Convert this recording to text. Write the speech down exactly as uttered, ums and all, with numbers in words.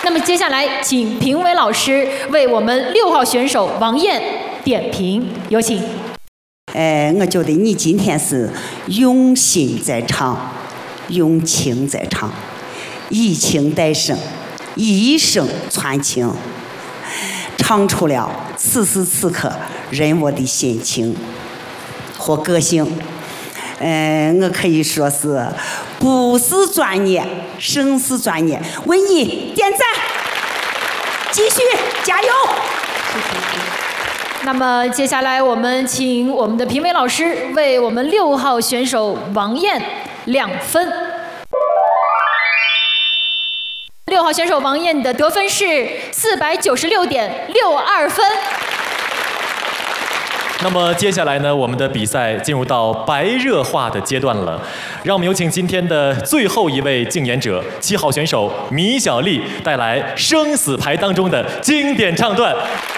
那么接下来，请评委老师为我们六号选手王艳点评，有请。 呃，我觉得你今天是用心在唱，用情在唱，以情代声，以声传情，唱出了此时此刻人我的心情和个性。嗯、呃，我可以说是不是专业，胜是专业。为你点赞，继续加油！ 谢谢。那么接下来，我们请我们的评委老师为我们六号选手王艳亮分。六号选手王艳的得分是四百九十六点六二分。 那么接下来呢，我们的比赛进入到白热化的阶段了。让我们有请今天的最后一位竞演者，七号选手米小丽带来生死牌当中的经典唱段。